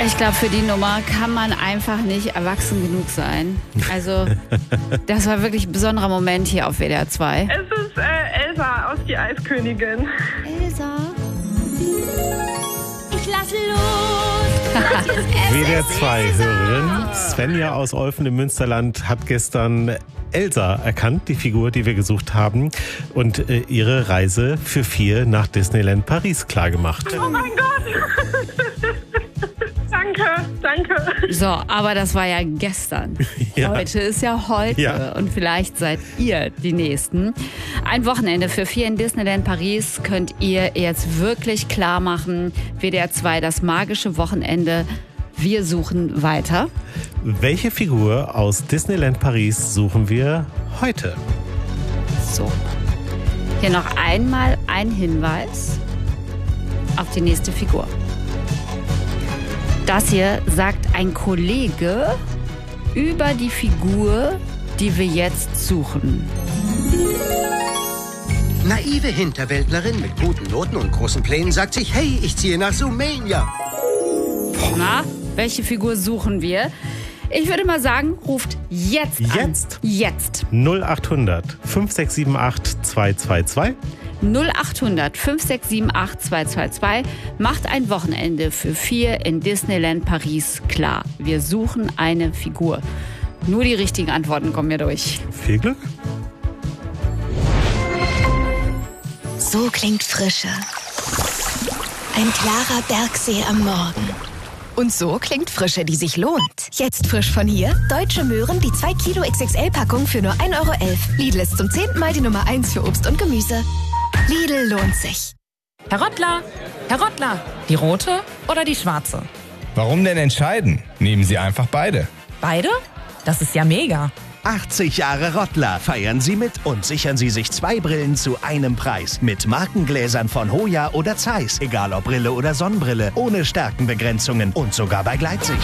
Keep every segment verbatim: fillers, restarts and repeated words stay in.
Ich glaube, für die Nummer kann man einfach nicht erwachsen genug sein. Also, das war wirklich ein besonderer Moment hier auf W D R zwei. Es ist äh, Elsa aus Die Eiskönigin. Elsa? Ich lass los. W D R zwei Hörerin Svenja aus Olfen im Münsterland hat gestern Elsa erkannt, die Figur, die wir gesucht haben, und äh, ihre Reise für vier nach Disneyland Paris klargemacht. Oh mein Gott. Danke, danke. So, aber das war ja gestern. Ja. Heute ist ja heute Ja. und vielleicht seid ihr die Nächsten. Ein Wochenende für vier in Disneyland Paris könnt ihr jetzt wirklich klar machen. W D R zwei, das magische Wochenende. Wir suchen weiter. Welche Figur aus Disneyland Paris suchen wir heute? So. Hier noch einmal ein Hinweis auf die nächste Figur. Das hier sagt ein Kollege über die Figur, die wir jetzt suchen. Naive Hinterwäldlerin mit guten Noten und großen Plänen sagt sich, hey, ich ziehe nach Zoomania. Na, welche Figur suchen wir? Ich würde mal sagen, ruft jetzt an. Jetzt? Jetzt. null acht hundert fünf sechs sieben acht zwei zwei zwei. null acht hundert fünf sechs sieben acht zwei zwei zwei. Macht ein Wochenende für vier in Disneyland Paris klar. Wir suchen eine Figur. Nur die richtigen Antworten kommen hier durch. Viel Glück. So klingt Frische. Ein klarer Bergsee am Morgen. Und so klingt Frische, die sich lohnt. Jetzt frisch von hier. Deutsche Möhren, die zwei Kilo X X L-Packung für nur ein Euro elf. Lidl ist zum zehnten Mal die Nummer eins für Obst und Gemüse. Lidl lohnt sich. Herr Rottler, Herr Rottler, die rote oder die schwarze? Warum denn entscheiden? Nehmen Sie einfach beide. Beide? Das ist ja mega. achtzig Jahre Rottler feiern Sie mit und sichern Sie sich zwei Brillen zu einem Preis. Mit Markengläsern von Hoya oder Zeiss. Egal ob Brille oder Sonnenbrille. Ohne Stärkenbegrenzungen und sogar bei Gleitsicht.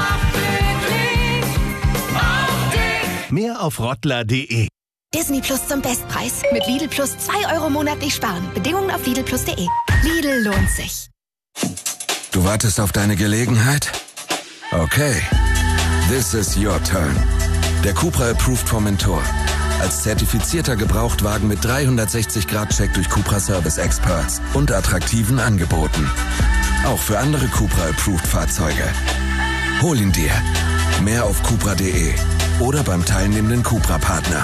Mehr auf rottler punkt de. Disney Plus zum Bestpreis. Mit Lidl Plus zwei Euro monatlich sparen. Bedingungen auf lidl plus punkt de. Lidl lohnt sich. Du wartest auf deine Gelegenheit? Okay. This is your turn. Der Cupra Approved Formentor. Als zertifizierter Gebrauchtwagen mit dreihundertsechzig Grad Check durch Cupra Service Experts und attraktiven Angeboten. Auch für andere Cupra Approved Fahrzeuge. Hol ihn dir. Mehr auf cupra punkt de oder beim teilnehmenden Cupra-Partner.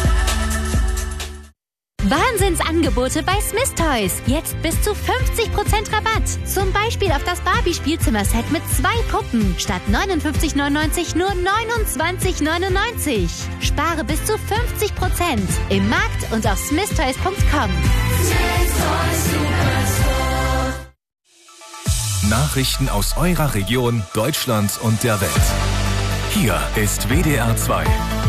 Wahnsinnsangebote bei Smith Toys. Jetzt bis zu fünfzig Prozent Rabatt. Zum Beispiel auf das Barbie-Spielzimmerset mit zwei Puppen. Statt neunundfünfzig neunundneunzig nur neunundzwanzig neunundneunzig. Spare bis zu fünfzig Prozent. Im Markt und auf smith toys punkt com. Nachrichten aus eurer Region, Deutschland und der Welt. Hier ist W D R zwei.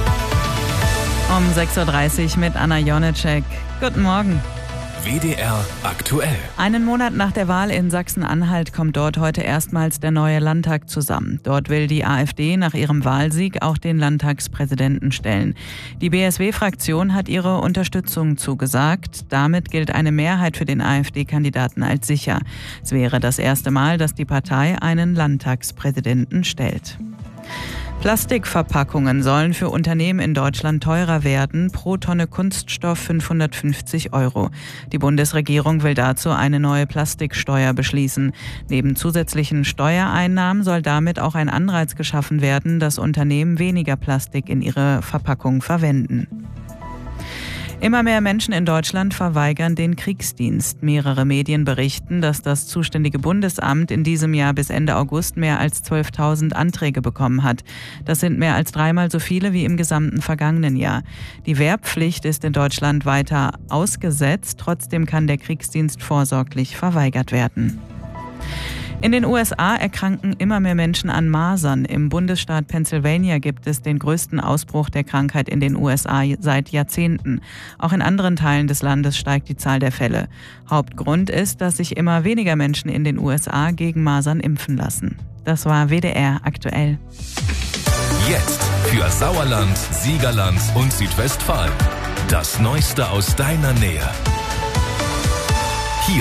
Um sechs Uhr dreißig mit Anna Jonecek. Guten Morgen. W D R aktuell. Einen Monat nach der Wahl in Sachsen-Anhalt kommt dort heute erstmals der neue Landtag zusammen. Dort will die AfD nach ihrem Wahlsieg auch den Landtagspräsidenten stellen. Die B S W-Fraktion hat ihre Unterstützung zugesagt. Damit gilt eine Mehrheit für den AfD-Kandidaten als sicher. Es wäre das erste Mal, dass die Partei einen Landtagspräsidenten stellt. Plastikverpackungen sollen für Unternehmen in Deutschland teurer werden, pro Tonne Kunststoff fünfhundertfünfzig Euro. Die Bundesregierung will dazu eine neue Plastiksteuer beschließen. Neben zusätzlichen Steuereinnahmen soll damit auch ein Anreiz geschaffen werden, dass Unternehmen weniger Plastik in ihre Verpackung verwenden. Immer mehr Menschen in Deutschland verweigern den Kriegsdienst. Mehrere Medien berichten, dass das zuständige Bundesamt in diesem Jahr bis Ende August mehr als zwölftausend Anträge bekommen hat. Das sind mehr als dreimal so viele wie im gesamten vergangenen Jahr. Die Wehrpflicht ist in Deutschland weiter ausgesetzt. Trotzdem kann der Kriegsdienst vorsorglich verweigert werden. In den U S A erkranken immer mehr Menschen an Masern. Im Bundesstaat Pennsylvania gibt es den größten Ausbruch der Krankheit in den U S A seit Jahrzehnten. Auch in anderen Teilen des Landes steigt die Zahl der Fälle. Hauptgrund ist, dass sich immer weniger Menschen in den U S A gegen Masern impfen lassen. Das war W D R aktuell. Jetzt für Sauerland, Siegerland und Südwestfalen. Das Neueste aus deiner Nähe. Hier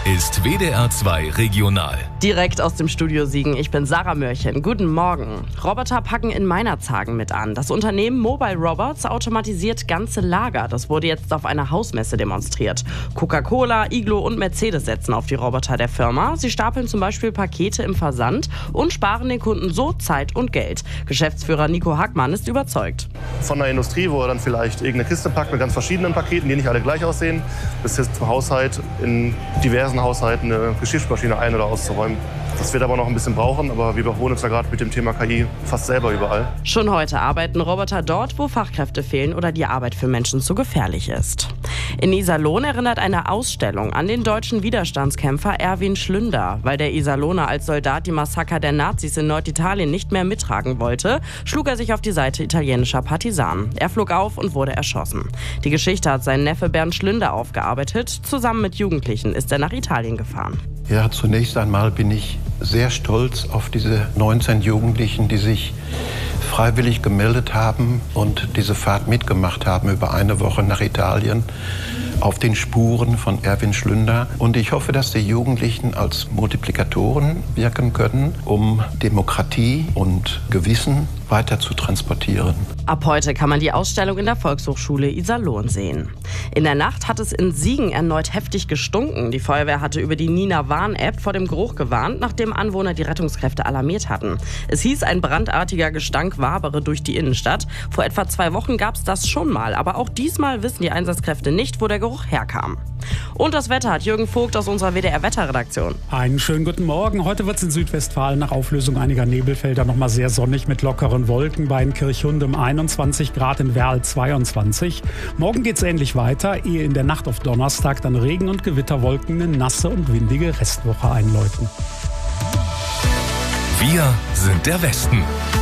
ist W D R zwei Regional. Direkt aus dem Studio Siegen, ich bin Sarah Mörchen. Guten Morgen. Roboter packen in Meinerzhagen mit an. Das Unternehmen Mobile Robots automatisiert ganze Lager. Das wurde jetzt auf einer Hausmesse demonstriert. Coca-Cola, Iglo und Mercedes setzen auf die Roboter der Firma. Sie stapeln zum Beispiel Pakete im Versand und sparen den Kunden so Zeit und Geld. Geschäftsführer Nico Hackmann ist überzeugt. Von der Industrie, wo er dann vielleicht irgendeine Kiste packt mit ganz verschiedenen Paketen, die nicht alle gleich aussehen, bis jetzt zum Haushalt in diversen Haushalten eine Geschirrspülmaschine ein- oder auszuräumen. Das wird aber noch ein bisschen brauchen, aber wir überholen uns ja gerade mit dem Thema K I fast selber überall. Schon heute arbeiten Roboter dort, wo Fachkräfte fehlen oder die Arbeit für Menschen zu gefährlich ist. In Iserlohn erinnert eine Ausstellung an den deutschen Widerstandskämpfer Erwin Schlünder. Weil der Iserlohner als Soldat die Massaker der Nazis in Norditalien nicht mehr mittragen wollte, schlug er sich auf die Seite italienischer Partisanen. Er flog auf und wurde erschossen. Die Geschichte hat sein Neffe Bernd Schlünder aufgearbeitet. Zusammen mit Jugendlichen ist er nach Italien gefahren. Ja, zunächst einmal bin ich sehr stolz auf diese neunzehn Jugendlichen, die sich freiwillig gemeldet haben und diese Fahrt mitgemacht haben über eine Woche nach Italien auf den Spuren von Erwin Schlünder. Und ich hoffe, dass die Jugendlichen als Multiplikatoren wirken können, um Demokratie und Gewissen weiter zu transportieren. Ab heute kann man die Ausstellung in der Volkshochschule Iserlohn sehen. In der Nacht hat es in Siegen erneut heftig gestunken. Die Feuerwehr hatte über die Nina-Warn-App vor dem Geruch gewarnt, nachdem Anwohner die Rettungskräfte alarmiert hatten. Es hieß, ein brandartiger Gestank wabere durch die Innenstadt. Vor etwa zwei Wochen gab es das schon mal, aber auch diesmal wissen die Einsatzkräfte nicht, wo der Geruch herkam. Und das Wetter hat Jürgen Vogt aus unserer W D R-Wetterredaktion. Einen schönen guten Morgen. Heute wird es in Südwestfalen nach Auflösung einiger Nebelfelder noch mal sehr sonnig mit lockeren Wolken. Bei Kirchhundem einundzwanzig Grad, in Werl zweiundzwanzig. Morgen geht es ähnlich weiter, ehe in der Nacht auf Donnerstag dann Regen- und Gewitterwolken eine nasse und windige Restwoche einläuten. Wir sind der Westen.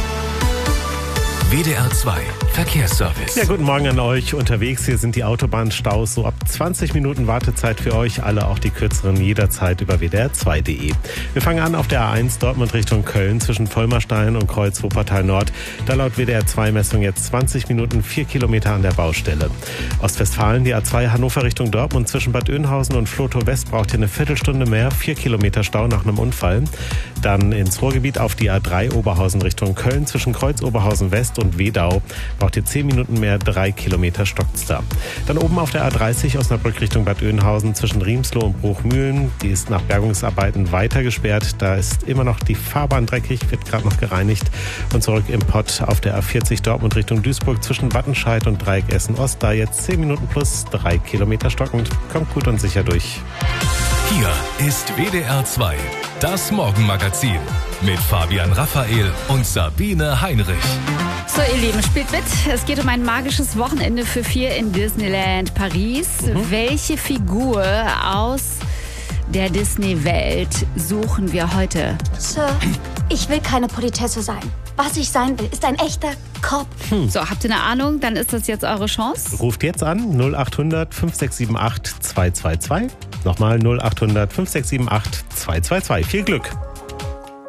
W D R zwei Verkehrsservice. Ja, guten Morgen an euch unterwegs. Hier sind die Autobahnstaus. So ab zwanzig Minuten Wartezeit für euch. Alle, auch die kürzeren, jederzeit über W D R zwei Punkt de. Wir fangen an auf der A eins Dortmund Richtung Köln zwischen Vollmerstein und Kreuz Wuppertal Nord. Da laut W D R zwei Messung jetzt zwanzig Minuten, vier Kilometer an der Baustelle. Ostwestfalen, die A zwei Hannover Richtung Dortmund zwischen Bad Oeynhausen und Flotow West braucht ihr eine Viertelstunde mehr. vier Kilometer Stau nach einem Unfall. Dann ins Ruhrgebiet auf die A drei Oberhausen Richtung Köln zwischen Kreuz Oberhausen West und Wedau. Braucht ihr zehn Minuten mehr, drei Kilometer stockt's da. Dann oben auf der A dreißig Osnabrück Richtung Bad Oeynhausen zwischen Riemsloh und Bruchmühlen. Die ist nach Bergungsarbeiten weiter gesperrt. Da ist immer noch die Fahrbahn dreckig, wird gerade noch gereinigt. Und zurück im Pott auf der A vierzig Dortmund Richtung Duisburg zwischen Wattenscheid und Dreieck Essen-Ost. Da jetzt zehn Minuten plus, drei Kilometer stockend. Kommt gut und sicher durch. Hier ist W D R zwei, das Morgenmagazin mit Fabian Raphael und Sabine Heinrich. So, ihr Lieben, spielt mit. Es geht um ein magisches Wochenende für vier in Disneyland Paris. Mhm. Welche Figur aus der Disney-Welt suchen wir heute? Sir, ich will keine Politesse sein. Was ich sein will, ist ein echter Cop. Hm. So, habt ihr eine Ahnung? Dann ist das jetzt eure Chance. Ruft jetzt an null acht hundert fünf sechs sieben acht zwei zwei zwei. Nochmal null acht hundert fünf sechs sieben acht zwei zwei zwei. Viel Glück.